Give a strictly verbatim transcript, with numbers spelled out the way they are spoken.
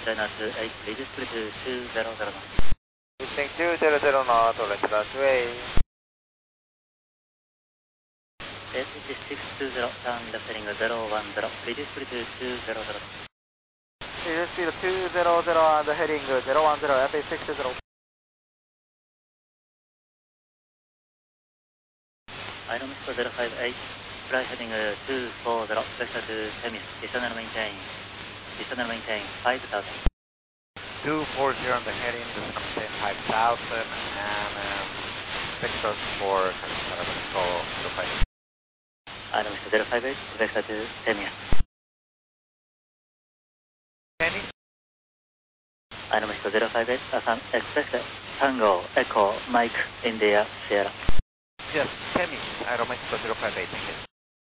China two eight, ready split two zero zero. Houston two zero zero knot, left runway. S H six two zero, turn left heading zero one zero, ready split two zero zero. Ready speed two zero zero and heading zero one zero, F A six two zero. Iron Missile zero five eight, fly heading two four zero, vector to Temis, descend and maintain, descend and maintain five thousand. two four zero on the heading, descend and maintain five thousand, and um, vector for control zero five eight. Iron Missile zero five eight, vector to Temis. Temis? Iron Missile zero five eight, affirm, expect Tango, Echo, Mike, India, Sierra. Yes, Temis, Iron Missile zero five eight, thank you.